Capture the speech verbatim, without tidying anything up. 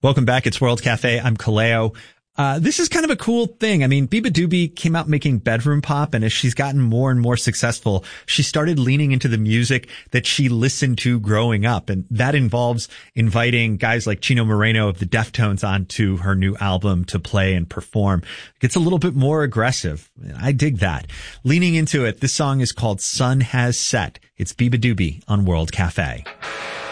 Welcome back. It's World Cafe. I'm Kaleo. Uh, this is kind of a cool thing. I mean, beabadoobee came out making bedroom pop, and as she's gotten more and more successful, she started leaning into the music that she listened to growing up. And that involves inviting guys like Chino Moreno of the Deftones onto her new album to play and perform. It gets a little bit more aggressive. I dig that. Leaning into it, this song is called Sun Has Set. It's beabadoobee on World Cafe.